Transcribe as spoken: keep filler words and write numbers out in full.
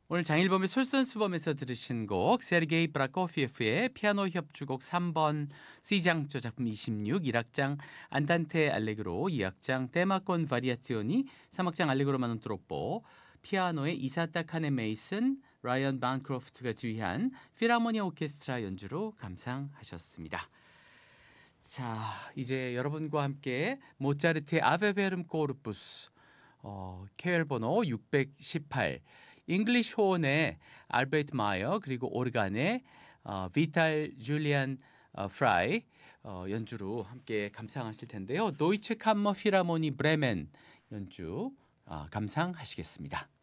오늘 장일범의 솔선수범에서 들으신 곡 세르게이 브라코피에프의 피아노 협주곡 삼 번 C장조 작품 이십육, 일 악장 안단테 알레그로, 이 악장 테마콘 바리아치오니, 삼 악장 알레그로마논 트로포, 피아노의 이사타 카네 메이슨, 라이언 반크로프트가 지휘한 필하모니아 오케스트라 연주로 감상하셨습니다. 자, 이제 여러분과 함께 모차르트의 아베 베름 코르푸스, 어, 케일 번호 육백십팔, 잉글리시 호언의 알베트 마이어, 그리고 오르간의 어, 비탈 줄리안 어, 프라이 어, 연주로 함께 감상하실 텐데요. 도이체 캄머 필하모니 브레멘 연주 어, 감상하시겠습니다.